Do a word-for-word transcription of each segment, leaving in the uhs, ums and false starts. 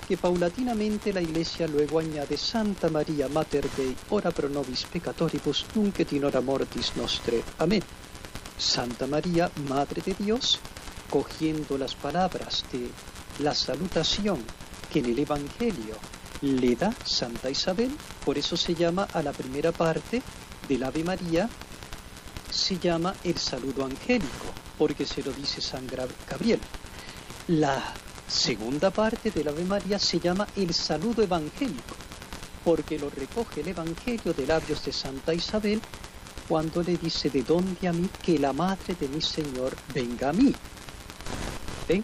que paulatinamente la Iglesia luego añade Santa María Mater Dei, ora pro nobis peccatoribus, nunc et in hora mortis nostre. Amén. Santa María, Madre de Dios, cogiendo las palabras de la salutación que en el Evangelio le da Santa Isabel, por eso se llama a la primera parte del Ave María, se llama el saludo angélico, porque se lo dice San Gabriel. La segunda parte del Ave María se llama el saludo evangélico, porque lo recoge el Evangelio de labios de Santa Isabel cuando le dice: de dónde a mí que la madre de mi Señor venga a mí. ¿Ven?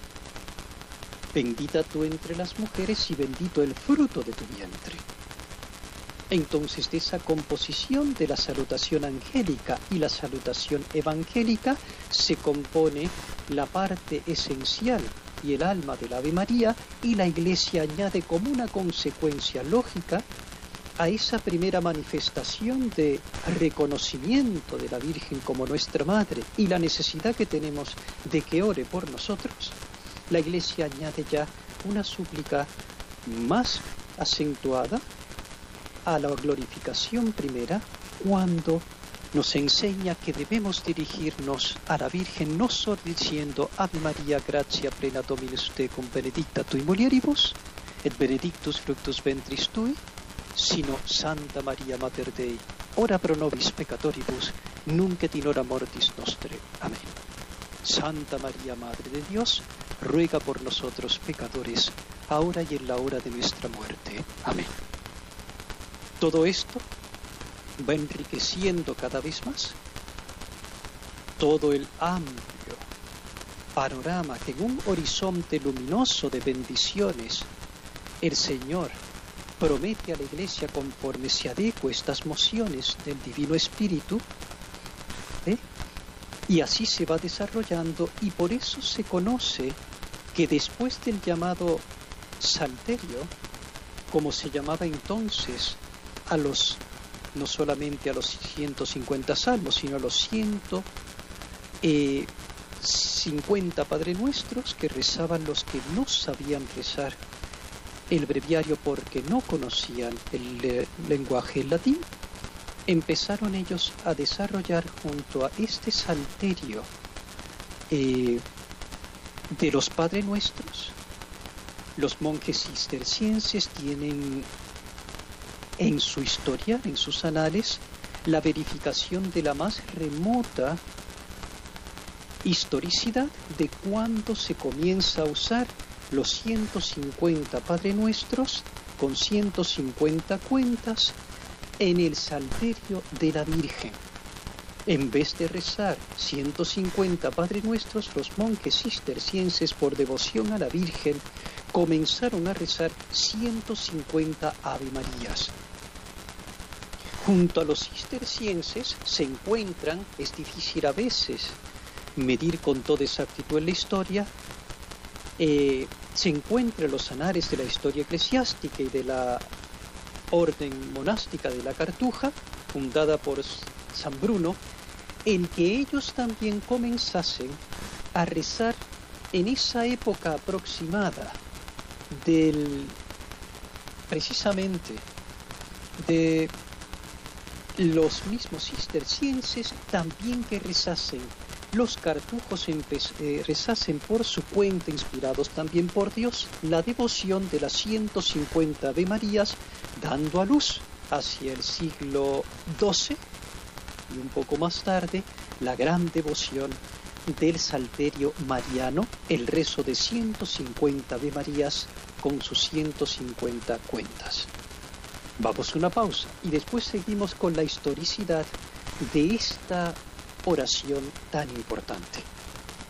Bendita tú entre las mujeres y bendito el fruto de tu vientre. Entonces, de esa composición de la salutación angélica y la salutación evangélica se compone la parte esencial y el alma del Ave María, y la Iglesia añade como una consecuencia lógica a esa primera manifestación de reconocimiento de la Virgen como nuestra Madre y la necesidad que tenemos de que ore por nosotros. La Iglesia añade ya una súplica más acentuada a la glorificación primera, cuando nos enseña que debemos dirigirnos a la Virgen no solo diciendo: Ave María, gratia plena Dominus tecum, benedicta tui mulieribus, et benedictus fructus ventris tui, sino: Santa María Mater Dei, ora pro nobis peccatoribus, nunc et in hora mortis nostre. Amén. Santa María, Madre de Dios, ruega por nosotros pecadores, ahora y en la hora de nuestra muerte. Amén. Todo esto va enriqueciendo cada vez más todo el amplio panorama que en un horizonte luminoso de bendiciones el Señor promete a la Iglesia conforme se adecue estas mociones del Divino Espíritu, ¿eh? Y así se va desarrollando, y por eso se conoce que después del llamado Salterio, como se llamaba entonces a los, no solamente a los ciento cincuenta salmos, sino a los ciento cincuenta Padre Nuestros que rezaban los que no sabían rezar el breviario porque no conocían el eh, lenguaje latín, empezaron ellos a desarrollar junto a este salterio eh, de los Padre Nuestros. Los monjes cistercienses tienen en su historia, en sus anales, la verificación de la más remota historicidad de cuando se comienza a usar los ciento cincuenta Padre Nuestros con ciento cincuenta cuentas en el salterio de la Virgen. En vez de rezar ciento cincuenta Padre Nuestros, los monjes cistercienses, por devoción a la Virgen, comenzaron a rezar ciento cincuenta Ave Marías. Junto a los cistercienses se encuentran, es difícil a veces medir con toda exactitud en la historia, eh, se encuentran los anales de la historia eclesiástica y de la orden monástica de la Cartuja, fundada por San Bruno, en que ellos también comenzasen a rezar en esa época aproximada del, precisamente, de los mismos cistercienses, también que rezasen los cartujos, eh, rezasen por su cuenta, inspirados también por Dios, la devoción de las ciento cincuenta Ave Marías, dando a luz hacia el siglo doce y un poco más tarde la gran devoción del Salterio Mariano, el rezo de ciento cincuenta Ave Marías con sus ciento cincuenta cuentas. Vamos a una pausa y después seguimos con la historicidad de esta oración tan importante.